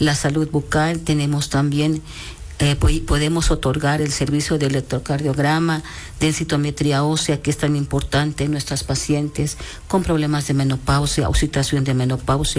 la salud bucal. Tenemos también podemos otorgar el servicio de electrocardiograma, densitometría ósea, que es tan importante en nuestras pacientes con problemas de menopausia o situación de menopausia.